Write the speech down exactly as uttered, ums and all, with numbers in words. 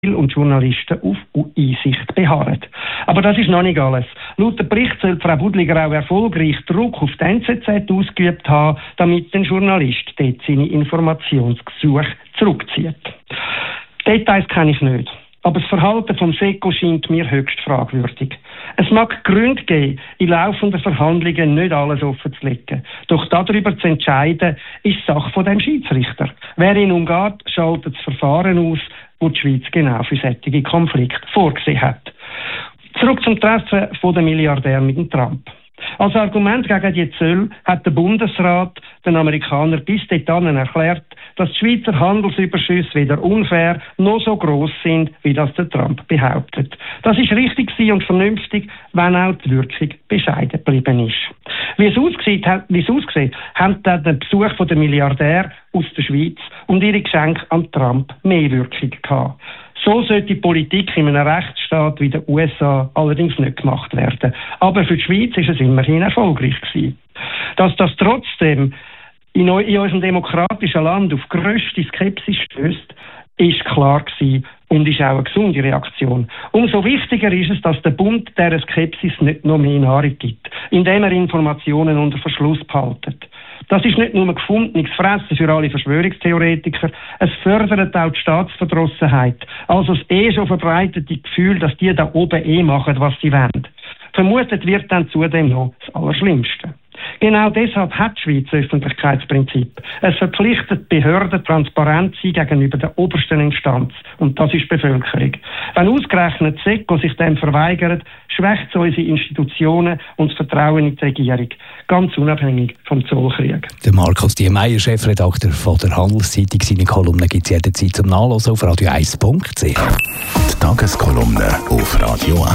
und Journalisten auf Einsicht beharren. Aber das ist noch nicht alles. Laut dem Bericht soll Frau Budliger auch erfolgreich Druck auf die N Z Z ausgeübt haben, damit ein Journalist dort seine Informationsgesuche zurückzieht. Details kenne ich nicht. Aber das Verhalten vom SECO scheint mir höchst fragwürdig. Es mag Gründe geben, in laufenden Verhandlungen nicht alles offen zu legen. Doch darüber zu entscheiden, ist Sache von dem Schiedsrichter. Wer ihn umgeht, schaltet das Verfahren aus, das die Schweiz genau für solche Konflikte vorgesehen hat. Zurück zum Treffen von der Milliardär mit dem Trump. Als Argument gegen die Zölle hat der Bundesrat den Amerikanern bis dahin erklärt, dass die Schweizer Handelsüberschüsse weder unfair noch so gross sind, wie das der Trump behauptet. Das ist richtig und vernünftig, wenn auch die Wirkung bescheiden geblieben ist. Wie es aussieht, wie es aussieht haben dann den Besuch von der Milliardär aus der Schweiz und ihre Geschenke an Trump mehr Wirkung gehabt. So sollte die Politik in einem Rechtsstaat wie den U S A allerdings nicht gemacht werden. Aber für die Schweiz ist es immerhin erfolgreich gewesen. Dass das trotzdem in, in unserem demokratischen Land auf grösste Skepsis stößt, ist klar gewesen und ist auch eine gesunde Reaktion. Umso wichtiger ist es, dass der Bund dieser Skepsis nicht noch mehr Nahrung gibt, indem er Informationen unter Verschluss behaltet. Das ist nicht nur ein gefundenes Fressen für alle Verschwörungstheoretiker, es fördert auch die Staatsverdrossenheit, also das eh schon verbreitete Gefühl, dass die da oben eh machen, was sie wollen. Vermutet wird dann zudem noch das Allerschlimmste. Genau deshalb hat die Schweiz das Öffentlichkeitsprinzip. Es verpflichtet Behörden, transparent zu sein gegenüber der obersten Instanz. Und das ist die Bevölkerung. Wenn ausgerechnet die SECO sich dem verweigert, schwächt es unsere Institutionen und das Vertrauen in die Regierung. Ganz unabhängig vom Zollkrieg. Der Markus Diemeyer, Chefredakteur von der Handelszeitung. Seine Kolumne gibt es jederzeit zum Nachlesen auf radio eins punkt c h. Die Tageskolumne auf Radio